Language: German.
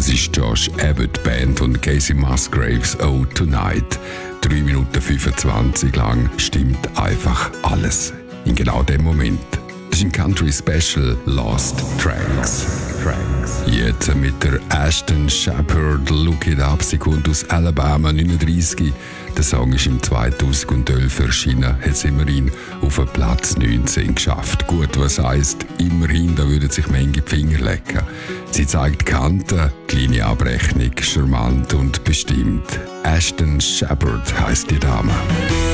Das ist Josh Abbott, Band von Casey Musgraves, Oh Tonight. 3 Minuten 25 lang stimmt einfach alles. In genau dem Moment. Das ist ein Country Special Lost Tracks. Jetzt mit der Ashton Shepherd, Look It Up, sie kommt aus Alabama, 39. Der Song ist im 2011 erschienen, hat es immerhin auf den Platz 19 geschafft. Gut, was heisst immerhin, da würden sich Menge die Finger lecken. Sie zeigt Kanten, kleine Abrechnung, charmant und bestimmt. Ashton Shepherd heisst die Dame.